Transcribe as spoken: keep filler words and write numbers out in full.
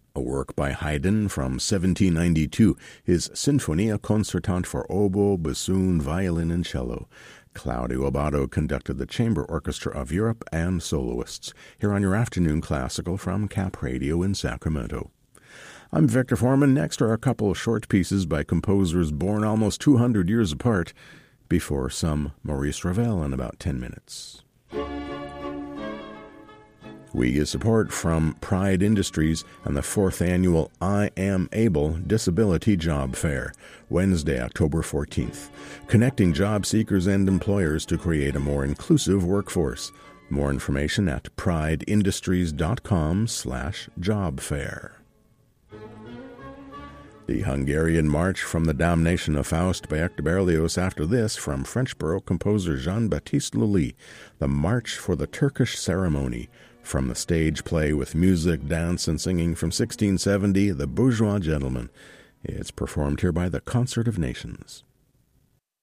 A work by Haydn from seventeen ninety-two, his Sinfonia Concertante for oboe, bassoon, violin, and cello. Claudio Abbado conducted the Chamber Orchestra of Europe and soloists. Here on your Afternoon Classical from Cap Radio in Sacramento. I'm Victor Foreman. Next are a couple of short pieces by composers born almost two hundred years apart, before some Maurice Ravel in about ten minutes. We get support from Pride Industries and the fourth annual I Am Able Disability Job Fair, Wednesday, October fourteenth, connecting job seekers and employers to create a more inclusive workforce. More information at prideindustries.com slash job fair. The Hungarian March from the Damnation of Faust by Hector Berlioz. After this, from French Baroque composer Jean-Baptiste Lully, the March for the Turkish Ceremony, from the stage play with music, dance, and singing from sixteen seventy, The Bourgeois Gentleman. It's performed here by the Concert of Nations.